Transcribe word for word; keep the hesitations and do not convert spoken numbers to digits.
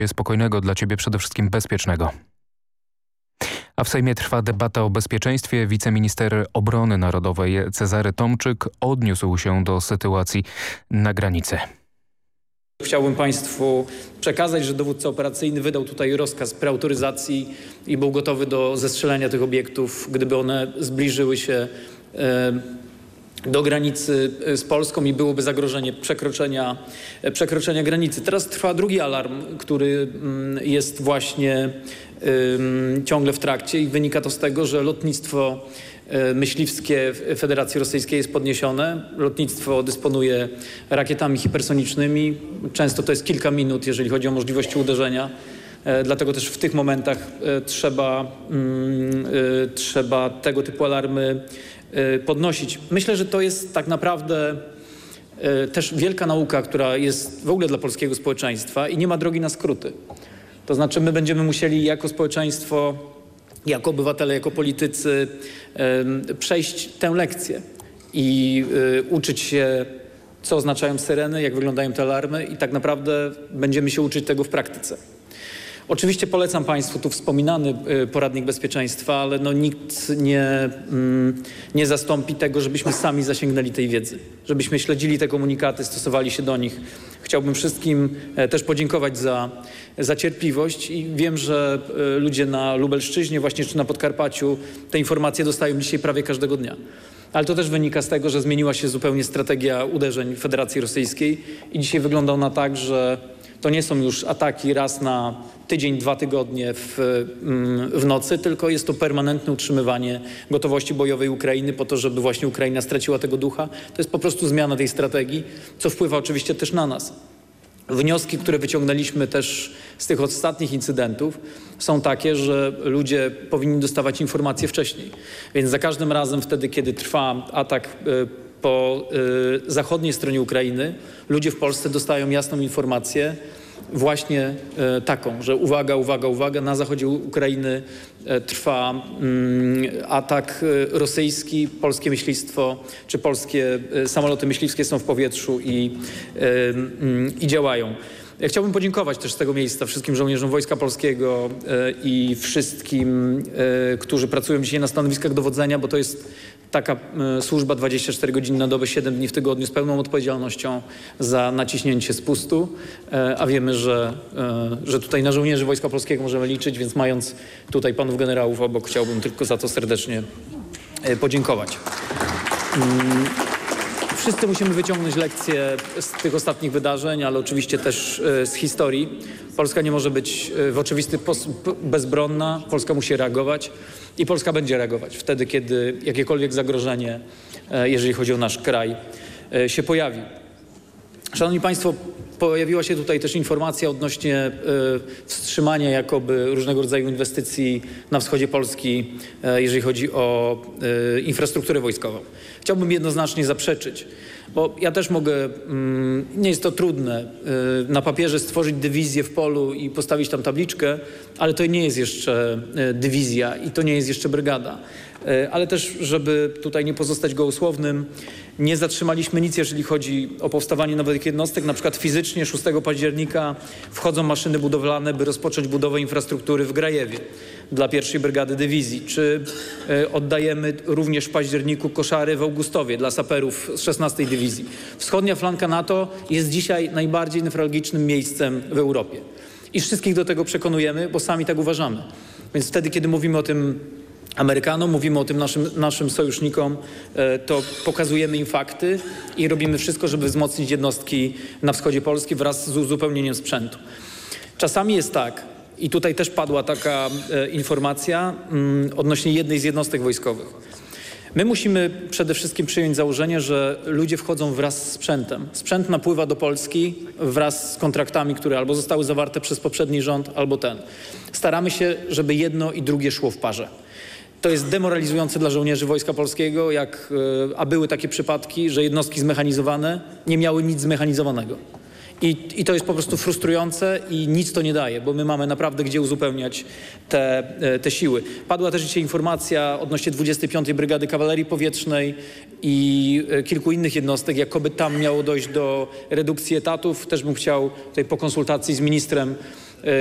spokojnego, dla ciebie przede wszystkim bezpiecznego. A w Sejmie trwa debata o bezpieczeństwie. Wiceminister Obrony Narodowej Cezary Tomczyk odniósł się do sytuacji na granicy. Chciałbym Państwu przekazać, że dowódca operacyjny wydał tutaj rozkaz preautoryzacji i był gotowy do zestrzelenia tych obiektów, gdyby one zbliżyły się do granicy z Polską i byłoby zagrożenie przekroczenia, przekroczenia granicy. Teraz trwa drugi alarm, który jest właśnie ciągle w trakcie i wynika to z tego, że lotnictwo myśliwskie Federacji Rosyjskiej jest podniesione. Lotnictwo dysponuje rakietami hipersonicznymi. Często to jest kilka minut, jeżeli chodzi o możliwości uderzenia. Dlatego też w tych momentach trzeba, trzeba tego typu alarmy podnosić. Myślę, że to jest tak naprawdę też wielka nauka, która jest w ogóle dla polskiego społeczeństwa i nie ma drogi na skróty. To znaczy my będziemy musieli jako społeczeństwo, jako obywatele, jako politycy przejść tę lekcję i uczyć się, co oznaczają syreny, jak wyglądają te alarmy i tak naprawdę będziemy się uczyć tego w praktyce. Oczywiście polecam Państwu tu wspominany poradnik bezpieczeństwa, ale no nikt nie, nie zastąpi tego, żebyśmy sami zasięgnęli tej wiedzy, żebyśmy śledzili te komunikaty, stosowali się do nich. Chciałbym wszystkim też podziękować za, za cierpliwość i wiem, że ludzie na Lubelszczyźnie właśnie czy na Podkarpaciu te informacje dostają dzisiaj prawie każdego dnia. Ale to też wynika z tego, że zmieniła się zupełnie strategia uderzeń Federacji Rosyjskiej i dzisiaj wygląda ona tak, że to nie są już ataki raz na tydzień, dwa tygodnie w, w nocy, tylko jest to permanentne utrzymywanie gotowości bojowej Ukrainy po to, żeby właśnie Ukraina straciła tego ducha. To jest po prostu zmiana tej strategii, co wpływa oczywiście też na nas. Wnioski, które wyciągnęliśmy też z tych ostatnich incydentów są takie, że ludzie powinni dostawać informacje wcześniej. Więc za każdym razem wtedy, kiedy trwa atak po y, zachodniej stronie Ukrainy, ludzie w Polsce dostają jasną informację właśnie y, taką, że uwaga, uwaga, uwaga, na zachodzie Ukrainy y, trwa y, atak y, rosyjski, polskie myślistwo czy polskie y, samoloty myśliwskie są w powietrzu i, y, y, i działają. Ja chciałbym podziękować też z tego miejsca wszystkim żołnierzom Wojska Polskiego y, i wszystkim, y, którzy pracują dzisiaj na stanowiskach dowodzenia, bo to jest taka y, służba dwadzieścia cztery godziny na dobę, siedem dni w tygodniu z pełną odpowiedzialnością za naciśnięcie spustu, y, a wiemy, że, y, że tutaj na żołnierzy Wojska Polskiego możemy liczyć, więc mając tutaj panów generałów obok, chciałbym tylko za to serdecznie y, podziękować. Y, Wszyscy musimy wyciągnąć lekcje z tych ostatnich wydarzeń, ale oczywiście też z historii. Polska nie może być w oczywisty sposób bezbronna. Polska musi reagować i Polska będzie reagować wtedy, kiedy jakiekolwiek zagrożenie, jeżeli chodzi o nasz kraj, się pojawi. Szanowni Państwo, pojawiła się tutaj też informacja odnośnie y, wstrzymania jakoby różnego rodzaju inwestycji na wschodzie Polski, y, jeżeli chodzi o y, infrastrukturę wojskową. Chciałbym jednoznacznie zaprzeczyć, bo ja też mogę, y, nie jest to trudne, y, na papierze stworzyć dywizję w polu i postawić tam tabliczkę, ale to nie jest jeszcze y, dywizja i to nie jest jeszcze brygada. Y, ale też, żeby tutaj nie pozostać gołosłownym, nie zatrzymaliśmy nic, jeżeli chodzi o powstawanie nowych jednostek. Na przykład fizycznie szóstego października wchodzą maszyny budowlane, by rozpocząć budowę infrastruktury w Grajewie dla pierwszej Brygady Dywizji. Czy y, oddajemy również w październiku koszary w Augustowie dla saperów z szesnastej Dywizji. Wschodnia flanka NATO jest dzisiaj najbardziej newralgicznym miejscem w Europie. I wszystkich do tego przekonujemy, bo sami tak uważamy. Więc wtedy, kiedy mówimy o tym Amerykanom, mówimy o tym naszym, naszym sojusznikom, to pokazujemy im fakty i robimy wszystko, żeby wzmocnić jednostki na wschodzie Polski wraz z uzupełnieniem sprzętu. Czasami jest tak, i tutaj też padła taka e, informacja mm, odnośnie jednej z jednostek wojskowych. My musimy przede wszystkim przyjąć założenie, że ludzie wchodzą wraz z sprzętem. Sprzęt napływa do Polski wraz z kontraktami, które albo zostały zawarte przez poprzedni rząd, albo ten. Staramy się, żeby jedno i drugie szło w parze. To jest demoralizujące dla żołnierzy Wojska Polskiego, jak, a były takie przypadki, że jednostki zmechanizowane nie miały nic zmechanizowanego. I, I to jest po prostu frustrujące i nic to nie daje, bo my mamy naprawdę gdzie uzupełniać te, te siły. Padła też dzisiaj informacja odnośnie dwudziestej piątej Brygady Kawalerii Powietrznej i kilku innych jednostek, jakoby tam miało dojść do redukcji etatów. Też bym chciał tutaj po konsultacji z ministrem